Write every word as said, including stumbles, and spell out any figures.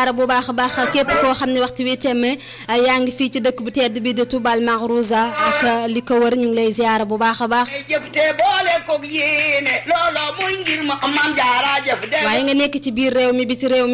ziyaara bu baax a baax képp koo xam ne waxtu wi temme yaa ngi fii ci dëkk bu tedd bi de Touba Maghrouza ak li ko wër ñu ngi lay ziyaara bu baax a baax waaye nga nekk ci biir réew mi biti réew mi